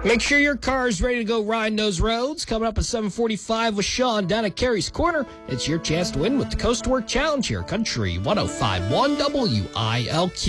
Make sure your car is ready to go riding those roads. Coming up at 7:45 with Sean down at Carey's Corner. It's your chance to win with the Coast to Work Challenge here. Country 105.1 WILQ.